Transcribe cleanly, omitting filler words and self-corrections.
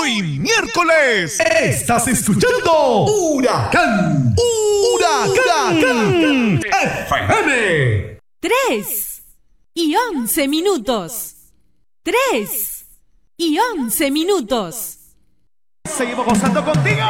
Hoy miércoles estás escuchando Huracán FM. 3:11. 3:11. Seguimos gozando contigo.